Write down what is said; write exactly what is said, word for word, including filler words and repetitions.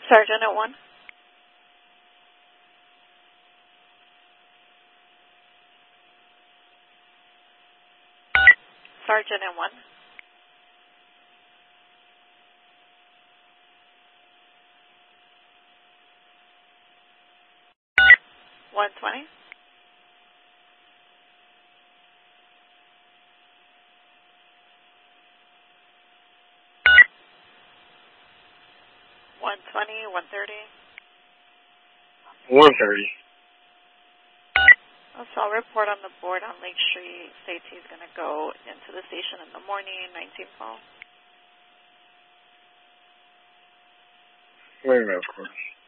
Sergeant at one. Sergeant at one. one twenty. one twenty, one thirty. one thirty. So I'll report on the board on Lake Street. States he's going to go into the station in the morning, nineteen fall. Wait a minute, of course.